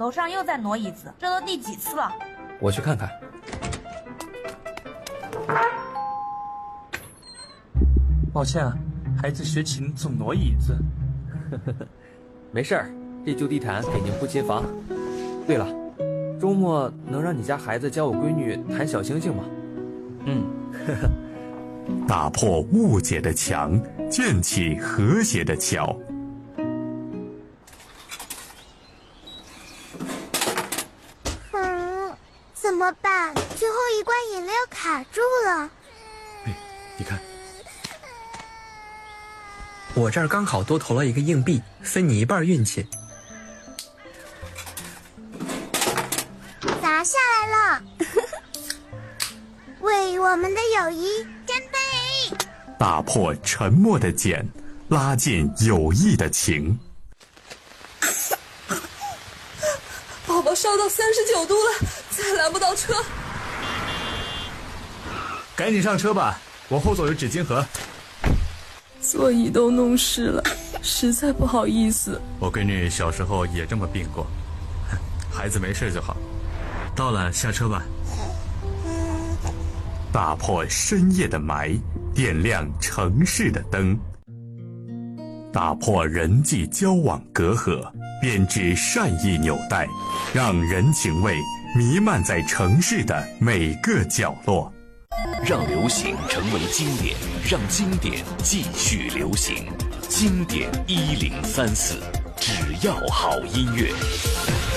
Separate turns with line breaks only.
楼上又在挪椅子，这都第几次了？
我去看看。
抱歉啊，孩子学琴总挪椅子。
没事儿，这旧地毯给您铺琴房。对了，周末能让你家孩子教我闺女弹小星星吗？
打破误解的墙，建起和谐的桥。
怎么办？最后一罐饮料卡住了。
你看，
我这儿刚好多投了一个硬币，分你一半运气。
砸下来了！为我们的友谊干杯！
打破沉默的茧，拉近友谊的情。
宝宝烧到39度了，再拦不到车。
赶紧上车吧，我后座有纸巾盒。
座椅都弄湿了，实在不好意思。
我闺女小时候也这么病过，孩子没事就好。到了，下车吧。
打破深夜的霾，点亮城市的灯。打破人际交往隔阂，编织善意纽带，让人情味弥漫在城市的每个角落。
让流行成为经典，让经典继续流行。经典1034，只要好音乐。